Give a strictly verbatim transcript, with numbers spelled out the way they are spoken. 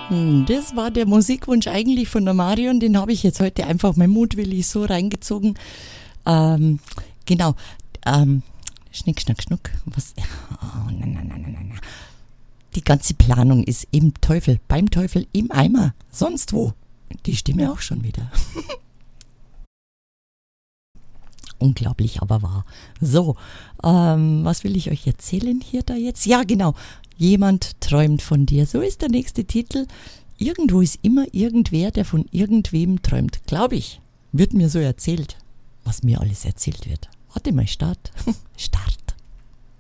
Hm, das war der Musikwunsch eigentlich von der Marion, den habe ich jetzt heute einfach mein mutwillig so reingezogen. Ähm, genau, ähm, Schnick, Schnack, Schnuck, was, oh, nein, nein, nein, nein, nein. Die ganze Planung ist im Teufel, beim Teufel, im Eimer, sonst wo. Die Stimme auch schon wieder. Unglaublich, aber wahr. So, ähm, was will ich euch erzählen hier da jetzt? Ja, genau. Jemand träumt von dir. So ist der nächste Titel. Irgendwo ist immer irgendwer, der von irgendwem träumt. Glaube ich. Wird mir so erzählt, was mir alles erzählt wird. Warte mal, Start. Start.